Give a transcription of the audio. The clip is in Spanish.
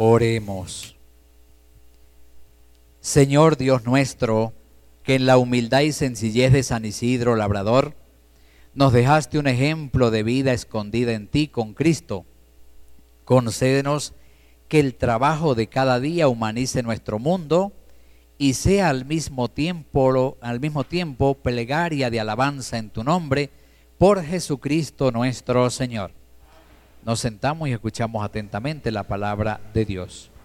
Oremos. Señor Dios nuestro, que en la humildad y sencillez de San Isidro Labrador nos dejaste un ejemplo de vida escondida en ti con Cristo, concédenos que el trabajo de cada día humanice nuestro mundo y sea al mismo tiempo plegaria de alabanza en tu nombre, por Jesucristo nuestro Señor. Nos sentamos y escuchamos atentamente la palabra de Dios.